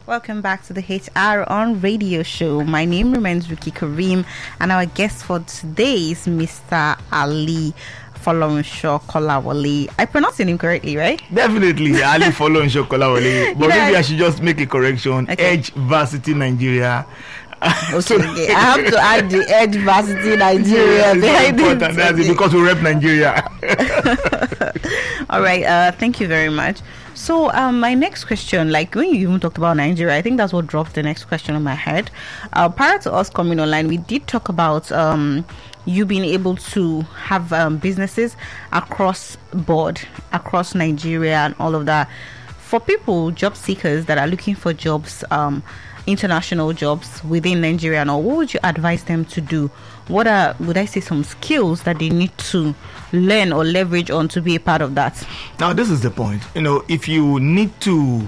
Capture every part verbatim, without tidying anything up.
Welcome back to the H R on Radio Show. My name remains Ruki Kareem, and our guest for today is Mister Ali Folorunso Kolawole. I pronounced your name correctly, right? Definitely, Ali Folorunso Kolawole. But Yeah. maybe I should just make a correction. Okay. Edge Varsity Nigeria. Okay, okay. I have to add the Edge Varsity Nigeria Yeah, it's behind very it. important. That's Okay. it, because we rep Nigeria. All right. Uh, thank you very much. So, um, my next question, like when you even talked about Nigeria, I think that's what dropped the next question on my head. Uh, prior to us coming online, we did talk about um, you being able to have um, businesses across board, across Nigeria, and all of that. For people, job seekers that are looking for jobs, um, international jobs within Nigeria, and all, what would you advise them to do? What are, would I say, some skills that they need to learn or leverage on to be a part of that? Now, this is the point. You know, if you need to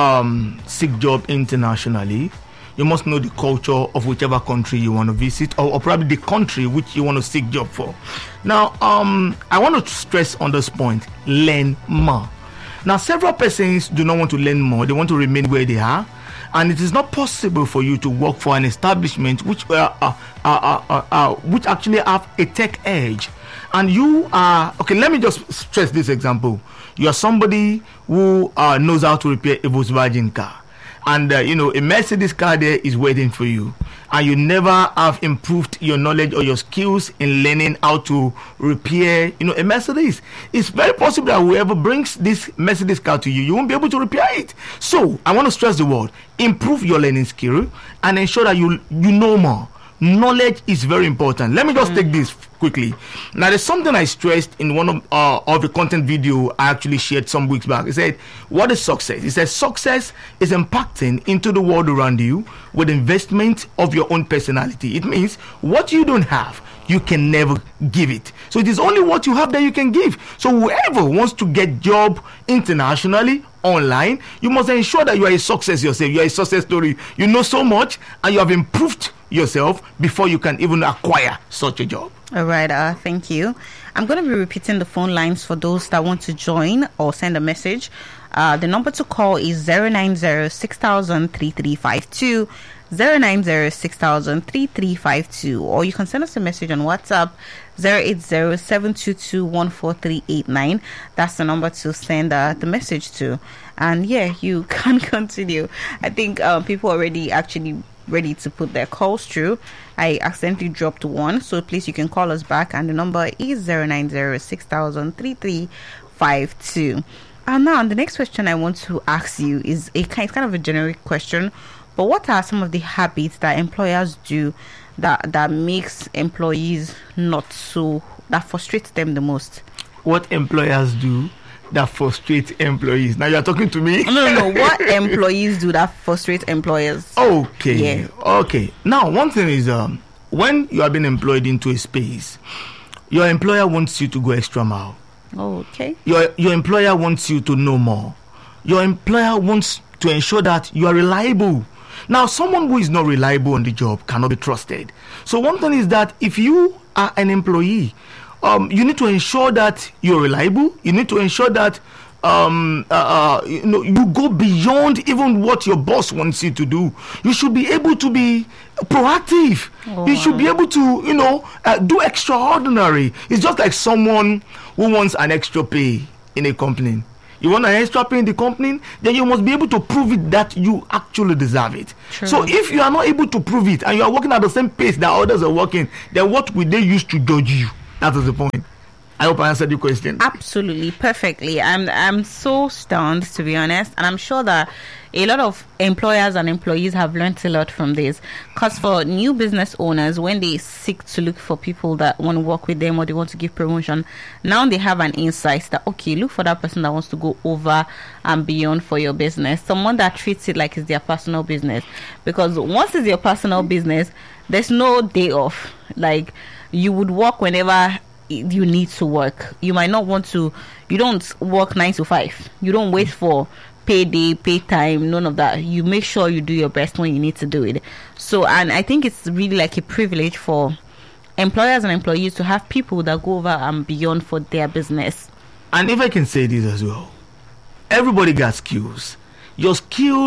um, seek job internationally, you must know the culture of whichever country you want to visit, or, or probably the country which you want to seek job for. Now, um, I want to stress on this point: learn more. Now, several persons do not want to learn more; they want to remain where they are. And it is not possible for you to work for an establishment which uh, uh, uh, uh, uh, which actually have a tech edge. And you are okay. Let me just stress this example. You are somebody who uh, knows how to repair a Volkswagen car, and uh, you know a Mercedes car there is waiting for you, and you never have improved your knowledge or your skills in learning how to repair, you know, a Mercedes. It's very possible that whoever brings this Mercedes car to you, you won't be able to repair it. So I want to stress the word: improve your learning skill and ensure that you you know more. Knowledge is very important. Let me just mm. take this quickly. Now, there's something I stressed in one of uh, of the content video I actually shared some weeks back. It said, what is success? It says success is impacting into the world around you with investment of your own personality. It means what you don't have, you can never give it. So it is only what you have that you can give. So whoever wants to get job internationally, online, you must ensure that you are a success yourself. You are a success story. You know so much and you have improved yourself before you can even acquire such a job. All right, uh, thank you. I'm going to be repeating the phone lines for those that want to join or send a message. Uh, the number to call is zero nine zero six thousand three three five two, zero nine zero six thousand three three five two, or you can send us a message on WhatsApp zero eight zero seven two two one four three eight nine. That's the number to send uh, the message to. And yeah, you can continue. I think uh, people already actually ready to put their calls through. I accidentally dropped one, so please you can call us back, and the number is zero nine zero six thousand three three five two. And now the next question I want to ask you is a kind, kind of a generic question, but what are some of the habits that employers do that that makes employees not so, that frustrates them the most? What employers do that frustrate employees? Now you're talking to me? No, no, no. What employees do that frustrate employers? Okay. Yeah. Okay. Now, one thing is, um, when you are being employed into a space, your employer wants you to go extra mile. Oh, okay. Your your employer wants you to know more. Your employer wants to ensure that you are reliable. Now, someone who is not reliable on the job cannot be trusted. So one thing is that if you are an employee, Um, you need to ensure that you're reliable. You need to ensure that um, uh, uh, you know you go beyond even what your boss wants you to do. You should be able to be proactive. Oh, you should wow. be able to, you know, uh, do extraordinary. It's just like someone who wants an extra pay in a company. You want an extra pay in the company, then you must be able to prove it that you actually deserve it. True. So if you are not able to prove it and you are working at the same pace that others are working, then what will they use to judge you? That is the point. I hope I answered your question. Absolutely, perfectly. I'm I'm so stunned, to be honest, and I'm sure that a lot of employers and employees have learned a lot from this. Because for new business owners, when they seek to look for people that want to work with them or they want to give promotion, now they have an insight that, okay, look for that person that wants to go over and beyond for your business. Someone that treats it like it's their personal business. Because once it's your personal business, there's no day off. Like, you would work whenever you need to work. You might not want to, you don't work nine to five. You don't wait for payday, pay time, none of that. You make sure you do your best when you need to do it. So, and I think it's really like a privilege for employers and employees to have people that go over and beyond for their business. And if I can say this as well, everybody got skills. Your skill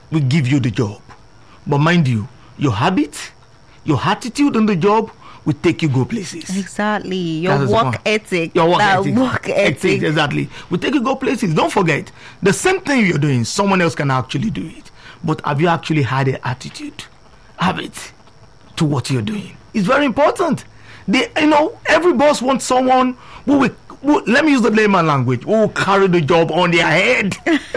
will give you the job. But mind you, your habit, your attitude on the job will take you go places. Exactly. Your That is work one. ethic. Your work that ethic. work ethic. Exactly. Will take you go places. Don't forget, the same thing you're doing, someone else can actually do it. But have you actually had an attitude, habit to what you're doing? It's very important. They, you know, every boss wants someone who will, who, let me use the layman language, who will carry the job on their head.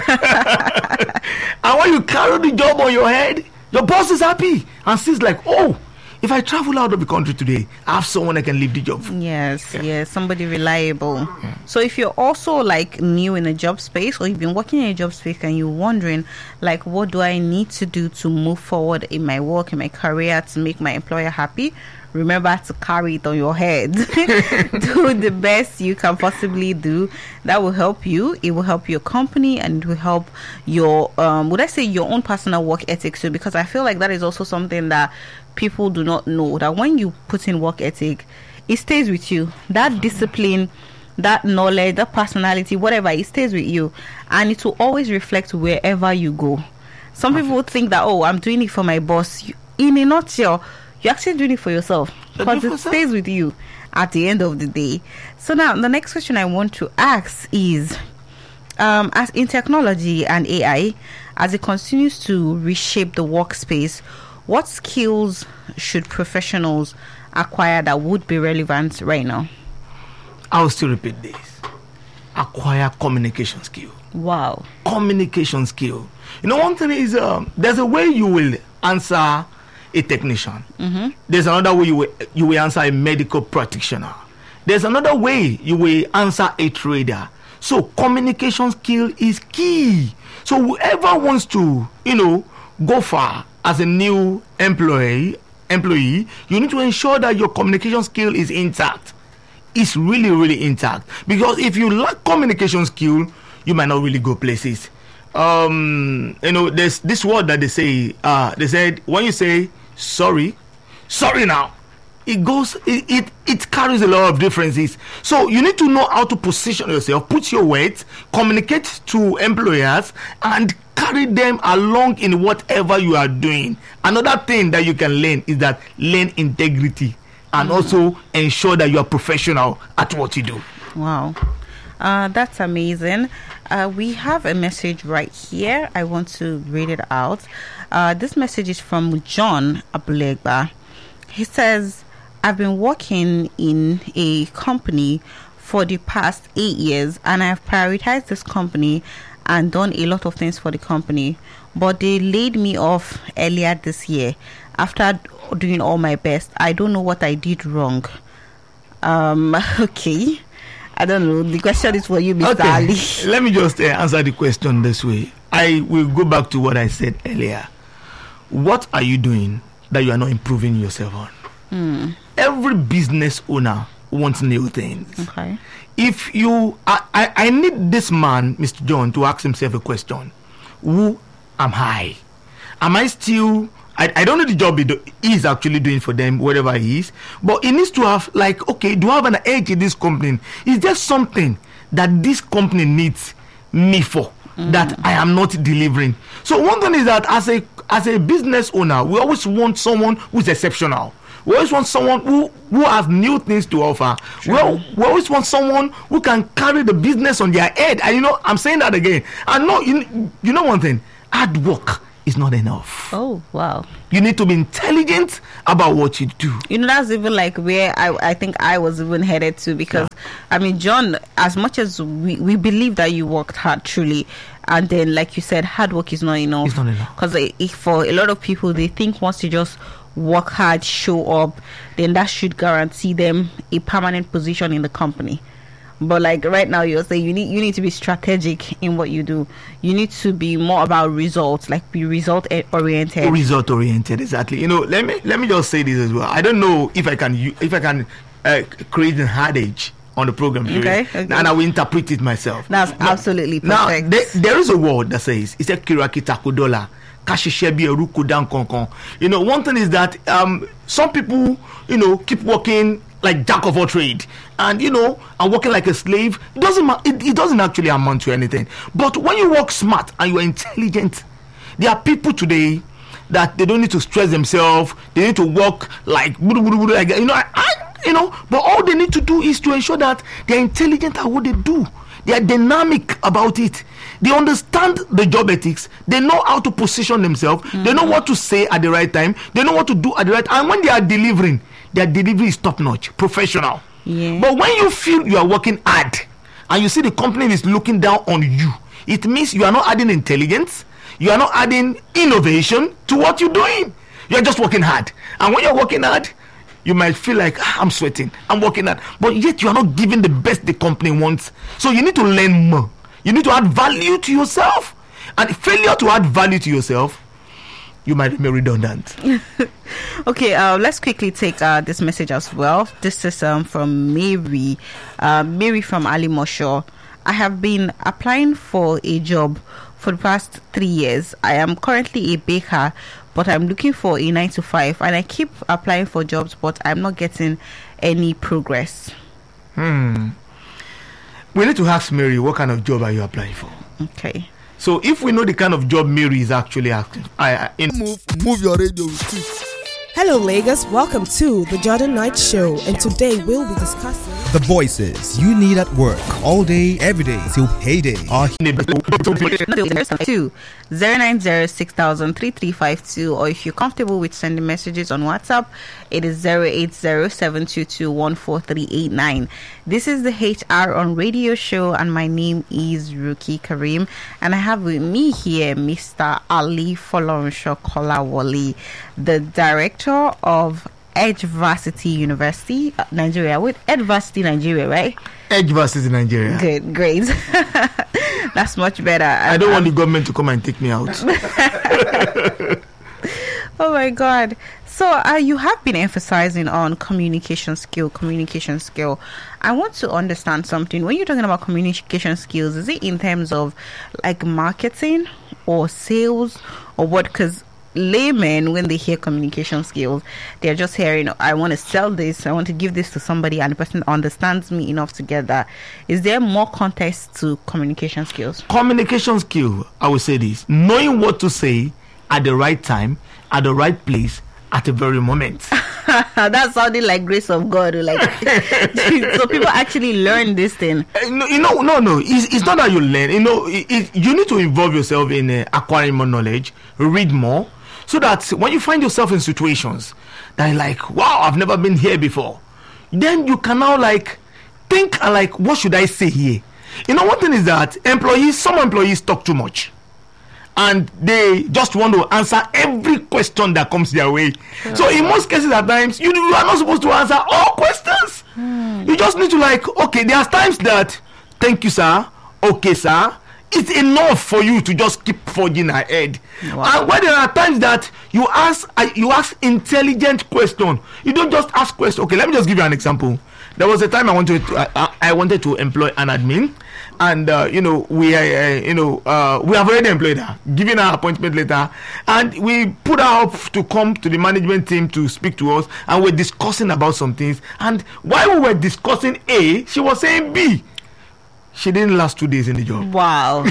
And when you carry the job on your head, your boss is happy and sees like, oh, if I travel out of the country today, I have someone that can leave the job. Yes, Yeah. yes, somebody reliable. So if you're also like new in a job space, or you've been working in a job space and you're wondering like, what do I need to do to move forward in my work, in my career, to make my employer happy? Remember to carry it on your head. Do the best you can possibly do. That will help you. It will help your company, and it will help your um would I say your own personal work ethic too, because I feel like that is also something that people do not know, that when you put in work ethic, it stays with you. That discipline, that knowledge, that personality, whatever, it stays with you, and it will always reflect wherever you go. Some people think that, oh, I'm doing it for my boss. You- in a nutshell, you're actually doing it for yourself, You're because doing it for yourself. stays with you at the end of the day. So now the next question I want to ask is, um, as in technology and A I, as it continues to reshape the workspace, what skills should professionals acquire that would be relevant right now? I'll still repeat this. Acquire communication skill. Wow. Communication skill. You know, one thing is, um, there's a way you will answer a technician. Mm-hmm. There's another way you will, you will answer a medical practitioner. There's another way you will answer a trader. So communication skill is key. So whoever wants to, you know, go far as a new employee, employee, you need to ensure that your communication skill is intact. It's really, really intact. Because if you lack communication skill, you might not really go places. Um, you know, there's this word that they say. Uh, they said when you say sorry, sorry now, it goes. It, it it carries a lot of differences. So you need to know how to position yourself, put your weight, communicate to employers, and carry them along in whatever you are doing. Another thing that you can learn is that learn integrity, and mm. also ensure that you are professional at what you do. Wow. Uh, that's amazing. Uh, we have a message right here. I want to read it out. Uh, this message is from John Abulegba. He says, I've been working in a company for the past eight years and I've prioritized this company and done a lot of things for the company. But they laid me off earlier this year after doing all my best. I don't know what I did wrong. Um, okay. I don't know. The question is for you, Mister Okay. Ali. Let me just uh, answer the question this way. I will go back to what I said earlier. What are you doing that you are not improving yourself on? Hmm. Every business owner wants new things. Okay. If you, I, I, I need this man, Mister John, to ask himself a question. Who am I? Am I still... I, I don't know the job he do, he's actually doing for them, wherever he is. But he needs to have, like, okay, do I have an edge in this company? Is there something that this company needs me for mm. that I am not delivering? So one thing is that as a as a business owner, we always want someone who's exceptional. We always want someone who, who has new things to offer. We, we always want someone who can carry the business on their head. And you know, I'm saying that again. And no, you, you know one thing, hard work is not enough. Oh, wow. You need to be intelligent about what you do. You know, that's even like where I, I think I was even headed to, because, yeah. I mean, John, as much as we, we believe that you worked hard, truly, and then, like you said, hard work is not enough. It's not enough. Because for a lot of people, they think once you just work hard, show up, then that should guarantee them a permanent position in the company. But like right now, you're saying you need you need to be strategic in what you do. You need to be more about results, like be result oriented. Result oriented, exactly. You know, let me let me just say this as well. I don't know if I can if I can uh, create an adage on the program here, okay, okay. and I will interpret it myself. That's now, absolutely perfect. Now, there, there is a word that says it's a kiraki takodola. You know, one thing is that um, some people, you know, keep working like jack of all trade, and you know, and working like a slave. It doesn't ma- it, it doesn't actually amount to anything. But when you work smart and you are intelligent, There are people today that they don't need to stress themselves. They need to work like, like you know, I, I, you know. But all they need to do is to ensure that they are intelligent at what they do. They are dynamic about it. They understand the job ethics. They know how to position themselves. Mm-hmm. They know what to say at the right time. They know what to do at the right time. And when they are delivering, their delivery is top notch, professional. Yeah. But when you feel you are working hard and you see the company is looking down on you, it means you are not adding intelligence. You are not adding innovation to what you're doing. You're just working hard. And when you're working hard, you might feel like, ah, I'm sweating, I'm working hard. But yet you are not giving the best the company wants. So you need to learn more. You need to add value to yourself. And failure to add value to yourself, you might be redundant. Okay, uh, let's quickly take uh, this message as well. This is um, from Mary. Uh, Mary from Ali Mosho. I have been applying for a job for the past three years. I am currently a baker, but I'm looking for a nine to five, and I keep applying for jobs, but I'm not getting any progress. Hmm. We need to ask Mary, what kind of job are you applying for? Okay. So if we know the kind of job Mary is actually asking, I, I in move, move your radio with it. Hello, Lagos. Welcome to the Jordan Knight Show, and today we'll be discussing the voices you need at work all day, every day till payday. Are two zero nine zero six thousand three three five two, or if you're comfortable with sending messages on WhatsApp, it is zero eight zero seven two two one four three eight nine. This is the H R on Radio Show, and my name is Ruki Karim, and I have with me here Mister Ali Folorunso Kolawole, the director of Edge Varsity University, uh, Nigeria. With Edge Varsity Nigeria, right? Edge Varsity Nigeria. Good, great. That's much better. I don't um, want the government to come and take me out. Oh my God. So uh, you have been emphasizing on communication skill, communication skill. I want to understand something. When you're talking about communication skills, is it in terms of like marketing or sales or what? Because laymen, when they hear communication skills, they're just hearing, I want to sell this, I want to give this to somebody, and the person understands me enough to get that. Is there more context to communication skills? Communication skill, I would say this: knowing what to say at the right time, at the right place, at the very moment. That's sounding like grace of God. Like, so people actually learn this thing. Uh, no, you know, no, no. It's, it's not that you learn. You know, it, it, you need to involve yourself in uh, acquiring more knowledge, read more, so that when you find yourself in situations that are like, wow, I've never been here before, then you can now like think and like, what should I say here? You know, one thing is that employees, some employees talk too much. And they just want to answer every question that comes their way. Sure. So in most cases at times, you, you are not supposed to answer all questions. Hmm. You just need to like, okay, there are times that, thank you, sir, okay, sir. It's enough for you to just keep forging ahead. Wow. And when there are times that you ask, uh, you ask intelligent question. You don't just ask questions. Okay, let me just give you an example. There was a time I wanted to, uh, I wanted to employ an admin. And uh, you know we uh, you know uh, we have already employed her, given her appointment letter, and we put her up to come to the management team to speak to us, and we're discussing about some things. And while we were discussing A, she was saying B. She didn't last two days in the job. Wow.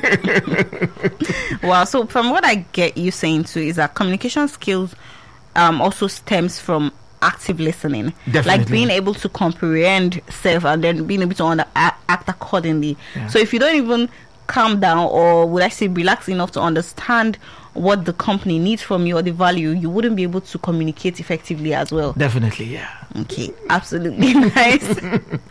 Wow. So from what I get you saying too is that communication skills um, also stems from active listening. Definitely. Like being able to comprehend self and then being able to under, act accordingly. Yeah. So if you don't even calm down, or would I say relax enough to understand what the company needs from you or the value, you wouldn't be able to communicate effectively as well. Definitely, yeah. Okay, absolutely. Nice.